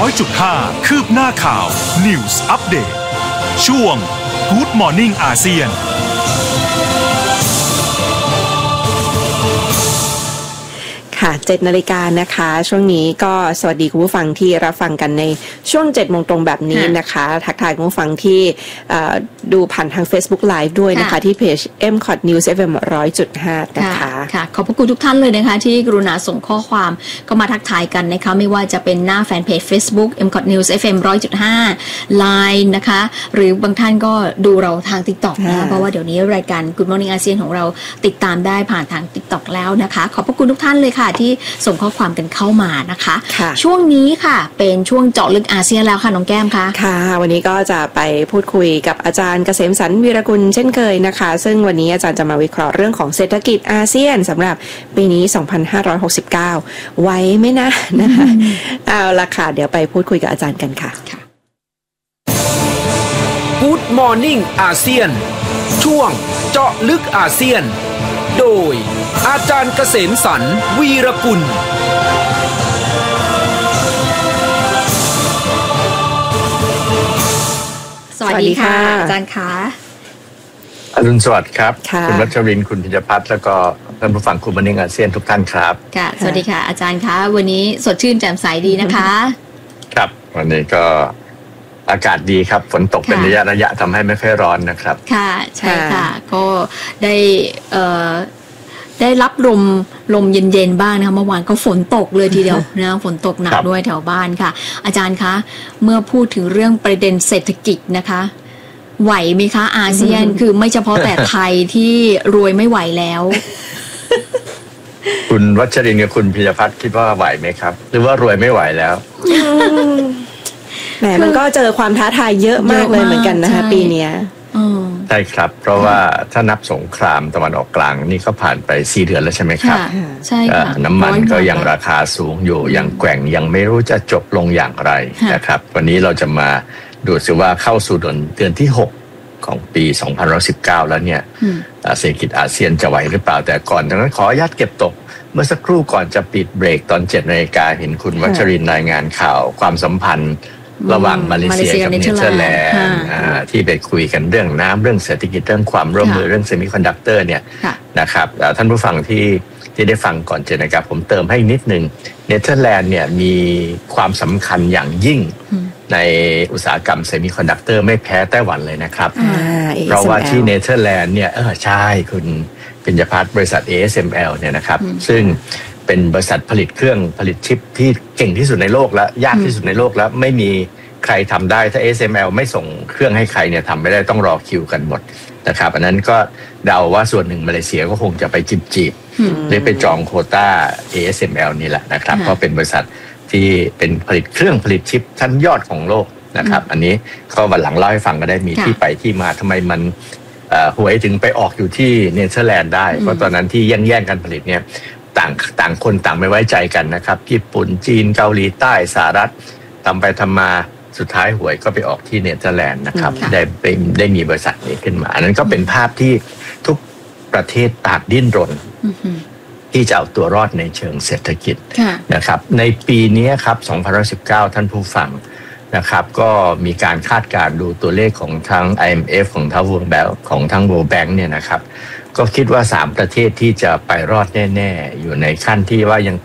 100.5 คืบหน้าข่าว News Update ช่วง Good Morning อาเซียนค่ะ 7 นาฬิกานะคะช่วงนี้ก็สวัสดีคุณผู้ฟังที่รับฟังกันในช่วง 7 โมงตรงแบบนี้นะคะทักทายคุณผู้ฟังที่ดูผ่านทาง Facebook Live ด้วยนะคะที่เพจ MCOT News FM 100.5 นะคะค่ะขอบพระคุณทุกท่านเลยนะคะที่กรุณาส่งข้อความก็มาทักทายกันนะคะไม่ว่าจะเป็นหน้าแฟนเพจ Facebook MCOT News FM 100.5 Line นะคะหรือบางท่านก็ดูเราทาง TikTok นะเพราะว่าเดี๋ยวนี้รายการ Good Morning อาเซียนของเราติดตามได้ผ่านทาง TikTok แล้วนะคะขอบพระคุณทุกท่านเลยค่ะที่ส่งข้อความกันเข้ามานะคะช่วงนี้ค่ะเป็นช่วงเจาะลึกอาเซียนแล้วค่ะน้องแก้มคะค่ะวันนี้ก็จะไปพูดคุยกับอาจารย์เกษมสรรวีรกุลเช่นเคยนะคะซึ่งวันนี้อาจารย์จะมาวิเคราะห์เรื่องของเศรษฐกิจอาเซียนสำหรับปีนี้ 2569 ไว้ไหมนะนะคะเอาละค่ะเดี๋ยวไปพูดคุยกับอาจารย์กันค่ะ Good Morning อาเซียนช่วงเจาะลึกอาเซียนโดยอาจารย์เกษมสรรวีรกุลสวัสดีค่ะอาจารย์คะอรุณสวัสดิ์ครับคุณรัชรินทร์คุณพิญญพัฒน์แล้วก็ท่านผู้ฟังGood Morningอาเซียนทุกท่านครับค่ะสวัสดีค่ะอาจารย์คะวันนี้สดชื่นแจ่มใสดีนะคะครับวันนี้ก็อากาศดีครับฝนตกเป็นระยะทำให้ไม่ค่อยร้อนนะครับค่ะใช่ค่ะก็ได้รับลมเย็นๆบ้างนะคะเมื่อวานก็ฝนตกเลยทีเดียวนะฝนตกหนักด้วยแถวบ้านค่ะอาจารย์คะเมื่อพูดถึงเรื่องประเด็นเศรษฐกิจนะคะไหวไหมคะอาเซียนคือไม่เฉพาะแต่ไทยที่รวยไม่ไหวแล้วคุณวัชรินทร์กับคุณพิญญพัฒน์คิดว่าไหวไหมครับหรือว่ารวยไม่ไหวแล้วแหมมันก็เจอความท้าทายเยอะมากเลยเหมือนกันนะคะปีนี้ใช่ครับเพราะว่าถ้านับสงครามตะวันออกกลางนี่ก็ผ่านไป4 เดือนแล้วใช่ไหมครับใช่ค่ะน้ำมันก็ยังราคาสูงอยู่ยังแกว่งยังไม่รู้จะจบลงอย่างไรนะครับวันนี้เราจะมาดูซิว่าเข้าสู่เดือนที่6ของปี2019แล้วเนี่ยเศรษฐกิจอาเซียนจะไหวหรือเปล่าแต่ก่อนดังนั้นขออนุญาตเก็บตกเมื่อสักครู่ก่อนจะปิดเบรกตอน7 นาฬิกาเห็นคุณวัชรินทร์รายงานข่าวความสัมพันธ์ระหว่างมาเลเซียกับเนเธอร์แลนด์ที่ไปคุยกันเรื่องน้ำเรื่องเศรษฐกิจเรื่องความร่วมมือเรื่องเซมิคอนดักเตอร์เนี่ยนะครับท่านผู้ฟังที่ได้ฟังก่อนเจนะครับผมเติมให้นิดนึงเนเธอร์แลนด์เนี่ยมีความสำคัญอย่างยิ่งในอุตสาหกรรมเซมิคอนดักเตอร์ไม่แพ้ไต้หวันเลยนะครับเพราะว่าที่เนเธอร์แลนด์เนี่ยใช่คุณพิญญพัฒน์บริษัท ASML เนี่ยนะครับซึ่งเป็นบริษัทผลิตเครื่องผลิตชิปที่เก่งที่สุดในโลกและยากที่สุดในโลกแล้วไม่มีใครทำได้ถ้า ASML ไม่ส่งเครื่องให้ใครเนี่ยทำไม่ได้ต้องรอคิวกันหมดนะครับอันนั้นก็เดาว่าส่วนหนึ่งมาเลเซียก็คงจะไปจีบหรือไปจองโควต้า ASML นี่แหละนะครับเพราะเป็นบริษัทที่เป็นผลิตเครื่องผลิตชิปชั้นยอดของโลกนะครับอันนี้ก็วันหลังเล่าให้ฟังก็ได้มีที่ไปที่มาทำไมมันหวยถึงไปออกอยู่ที่เนเธอร์แลนด์ได้เพราะตอนนั้นที่แย่งกันผลิตเนี่ยต่างคนต่างไม่ไว้ใจกันนะครับญี่ปุ่นจีนเกาหลีใต้สหรัฐทำไปทำมาสุดท้ายหวยก็ไปออกที่เนเธอร์แลนด์นะครับได้มีบริษัทนี้ขึ้นมาอันนั้นก็เป็นภาพที่ทุกประเทศต่างดิ้นรนที่จะเอาตัวรอดในเชิงเศรษฐกิจนะครับในปีนี้ครับ2019ท่านผู้ฟังนะครับก็มีการคาดการณ์ดูตัวเลขของทั้ง IMF ของทั้ง World Bank เนี่ยนะครับก็คิดว่า3 ประเทศที่จะไปรอดแน่ๆอยู่ในขั้นที่ว่ายัง